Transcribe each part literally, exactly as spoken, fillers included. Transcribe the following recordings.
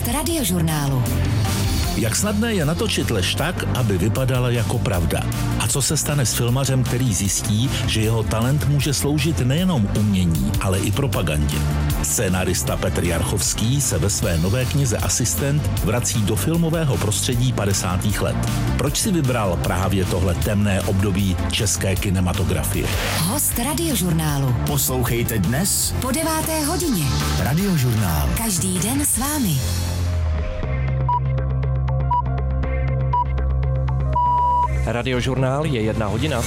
Host Radiožurnálu. Jak snadné je natočit lež tak, aby vypadala jako pravda? A co se stane s filmařem, který zjistí, že jeho talent může sloužit nejenom umění, ale i propagandě? Scénárista Petr Jarchovský se ve své nové knize Asistent vrací do filmového prostředí padesátých let. Proč si vybral právě tohle temné období české kinematografie? Host Radiožurnálu. Poslouchejte dnes Po deváté hodině. Radiožurnál. Každý den s vámi. Radiožurnál je jedna hodina.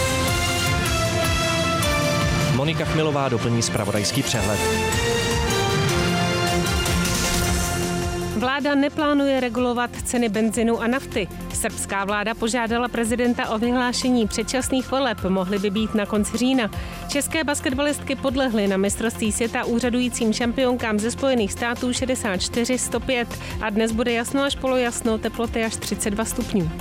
Monika Chmilová doplní zpravodajský přehled. Vláda neplánuje regulovat ceny benzinu a nafty. Srbská vláda požádala prezidenta o vyhlášení předčasných voleb, mohly by být na konci října. České basketbalistky podlehly na mistrovství světa úřadujícím šampionkám ze Spojených států šedesát čtyři sto pět a dnes bude jasno až polojasno, teploty až třicet dva stupňů.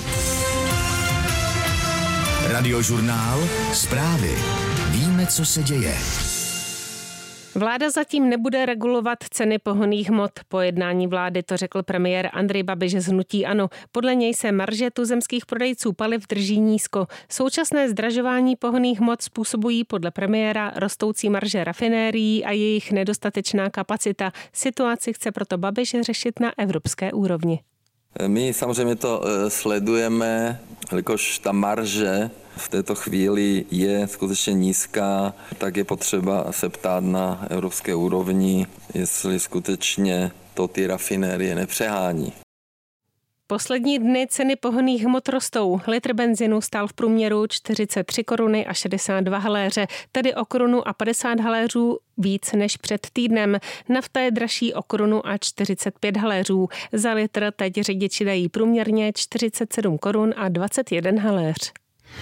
Radiožurnál. Zprávy. Víme, co se děje. Vláda zatím nebude regulovat ceny pohonných hmot. Po jednání vlády to řekl premiér Andrej Babiš z hnutí ANO. Podle něj se marže tuzemských prodejců paliv drží nízko. Současné zdražování pohonných hmot způsobují podle premiéra rostoucí marže rafinérií a jejich nedostatečná kapacita. Situaci chce proto Babiš řešit na evropské úrovni. My samozřejmě to sledujeme, jelikož ta marže v této chvíli je skutečně nízká, tak je potřeba se ptát na evropské úrovni, jestli skutečně to ty rafinérie nepřehání. Poslední dny ceny pohonných hmot rostou. Litr benzinu stál v průměru čtyřicet tři koruny a šedesát dva haléře, tedy o korunu a padesát haléřů víc než před týdnem. Nafta je dražší o korunu a čtyřicet pět haléřů. Za litr teď řidiči dají průměrně čtyřicet sedm korun a dvacet jeden haléř.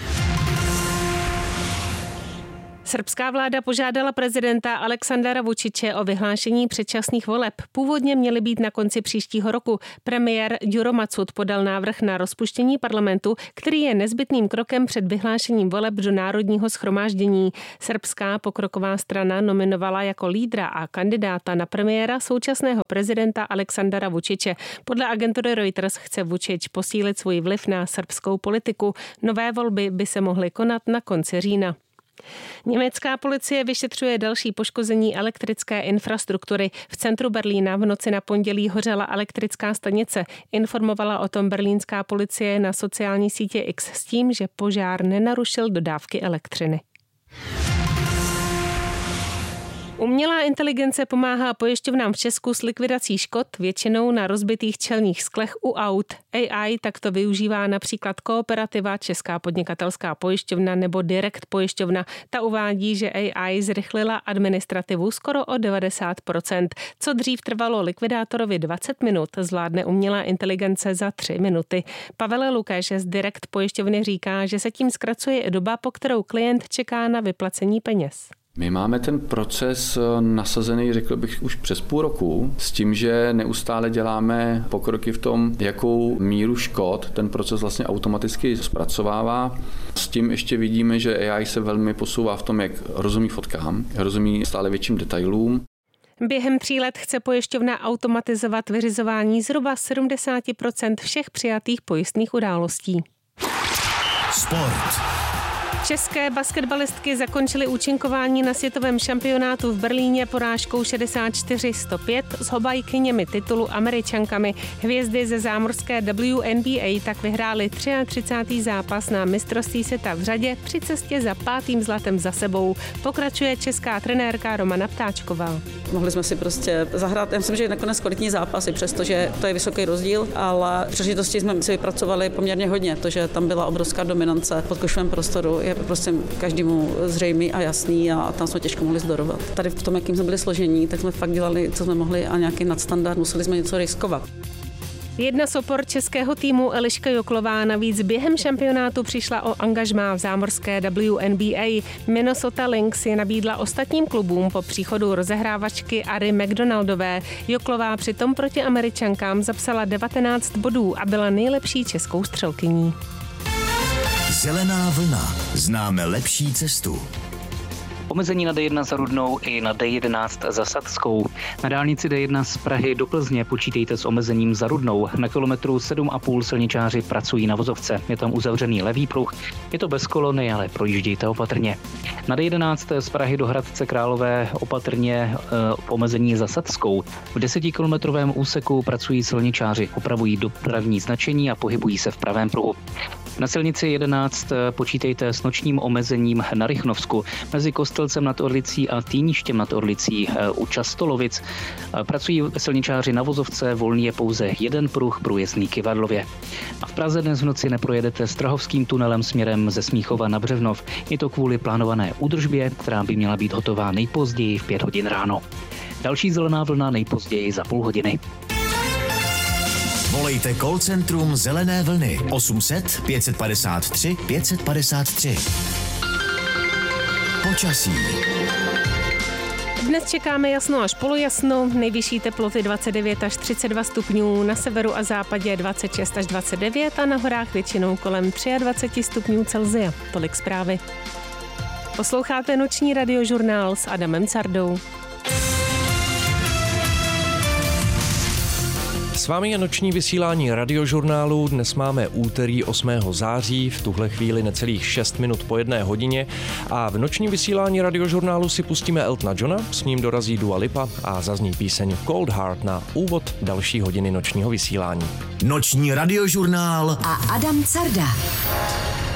Srbská vláda požádala prezidenta Aleksandara Vučiće o vyhlášení předčasných voleb. Původně měly být na konci příštího roku. Premiér Đuro Macud podal návrh na rozpuštění parlamentu, který je nezbytným krokem před vyhlášením voleb do Národního shromáždění. Srbská pokroková strana nominovala jako lídra a kandidáta na premiéra současného prezidenta Aleksandara Vučiće. Podle agentury Reuters chce Vučić posílit svůj vliv na srbskou politiku. Nové volby by se mohly konat na konci října. Německá policie vyšetřuje další poškození elektrické infrastruktury. V centru Berlína v noci na pondělí hořela elektrická stanice. Informovala o tom berlínská policie na sociální sítě X s tím, že požár nenarušil dodávky elektřiny. Umělá inteligence pomáhá pojišťovnám v Česku s likvidací škod, většinou na rozbitých čelních sklech u aut. A I takto využívá například Kooperativa, Česká podnikatelská pojišťovna nebo Direkt pojišťovna. Ta uvádí, že A I zrychlila administrativu skoro o devadesát procent. Co dřív trvalo likvidátorovi dvacet minut, zvládne umělá inteligence za tři minuty. Pavel Lukáš z Direkt pojišťovny říká, že se tím zkracuje i doba, po kterou klient čeká na vyplacení peněz. My máme ten proces nasazený, řekl bych, už přes půl roku, s tím, že neustále děláme pokroky v tom, jakou míru škod ten proces vlastně automaticky zpracovává. S tím ještě vidíme, že A I se velmi posouvá v tom, jak rozumí fotkám, rozumí stále větším detailům. Během tří let chce pojišťovna automatizovat vyřizování zhruba sedmdesát procent všech přijatých pojistných událostí. Sport. České basketbalistky zakončily účinkování na světovém šampionátu v Berlíně porážkou šedesát čtyři sto pět s obhájkyněmi titulu Američankami. Hvězdy ze zámořské W N B A tak vyhrály třicátý třetí zápas na mistrovství světa v řadě při cestě za pátým zlatem za sebou. Pokračuje česká trenérka Romana Ptáčková. Mohli jsme si prostě zahrát, já myslím, že nakonec kvalitní zápasy, přestože to je vysoký rozdíl, ale příležitosti jsme si vypracovali poměrně hodně, to, že tam byla obrovská dominance pod košovém prostoru, je prostě každému zřejmý a jasný a tam jsme těžko mohli zdorovat. Tady v tom, jakým jsme byli složení, tak jsme fakt dělali, co jsme mohli a nějaký nadstandard, museli jsme něco riskovat. Jedna z opor českého týmu Eliška Joklová navíc během šampionátu přišla o angažmá v zámořské W N B A. Minnesota Lynx je nabídla ostatním klubům po příchodu rozehrávačky Ary McDonaldové. Joklová přitom proti Američankám zapsala devatenáct bodů a byla nejlepší českou střelkyní. Zelená vlna. Známe lepší cestu. Omezení na D jedna za Rudnou i na D jedenáct za Sadskou. Na dálnici D jedna z Prahy do Plzně počítejte s omezením za Rudnou. Na kilometru sedm a půl silničáři pracují na vozovce. Je tam uzavřený levý pruh. Je to bez kolony, ale projíždějte opatrně. Na D jedenáct z Prahy do Hradce Králové opatrně e, omezení za Sadskou. V desetikilometrovém úseku pracují silničáři, opravují dopravní značení a pohybují se v pravém pruhu. Na silnici jedenáct počítejte s nočním omezením na Rychnovsku mezi Kostelcem nad Orlicí a Týništěm nad Orlicí u Častolovic. Pracují silničáři na vozovce, volný je pouze jeden pruh průjezdný Kyvadlově. A v Praze dnes v noci neprojedete Strahovským tunelem směrem ze Smíchova na Břevnov. Je to kvůli plánované údržbě, která by měla být hotová nejpozději v pět hodin ráno. Další zelená vlna nejpozději za půl hodiny. Volejte call centrum Zelené vlny osm set pět padesát tři pět padesát tři. Počasí. Dnes čekáme jasno až polojasno, nejvyšší teploty dvacet devět až třicet dva stupňů, na severu a západě dvacet šest až dvacet devět a na horách většinou kolem dvacet tři stupňů Celsia. Tolik zprávy. Posloucháte noční radiožurnál s Adamem Cardou. S vámi je noční vysílání radiožurnálu. Dnes máme úterý osmého září, v tuhle chvíli necelých šest minut po jedné hodině a v nočním vysílání radiožurnálu si pustíme Eltona Johna, s ním dorazí Dua Lipa a zazní píseň Cold Heart na úvod další hodiny nočního vysílání. Noční radiožurnál a Adam Carda.